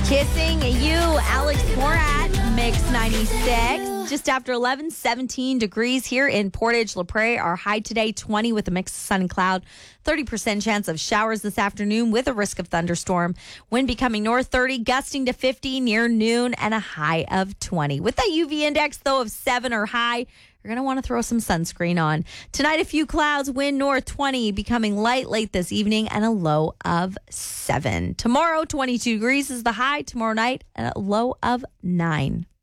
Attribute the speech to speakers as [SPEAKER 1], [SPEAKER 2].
[SPEAKER 1] Kissing You, Alex Morat, Mix 96. Just after 11, 17 degrees here in Portage La Prairie. Our high today, 20 with a mix of sun and cloud. 30% chance of showers this afternoon with a risk of thunderstorm. Wind becoming north 30, gusting to 50 near noon, and a high of 20. With that UV index, though, of 7 or high, you're going to want to throw some sunscreen on. Tonight, a few clouds, wind north 20, becoming light late this evening, and a low of 7. Tomorrow, 22 degrees is the high. Tomorrow night, a low of 9.